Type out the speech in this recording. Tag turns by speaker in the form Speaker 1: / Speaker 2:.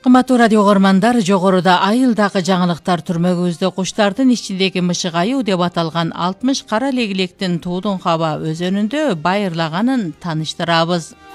Speaker 1: Кымбаттуу радио көрмандар, жогоруда айылдагы жаңылыктар түрмөгүбүздө куштардын ичиндеги мышык аюу деп аталган 60 кара легилектин Туудун Хаба өзөнүндө байырлаганын тааныштырабыз.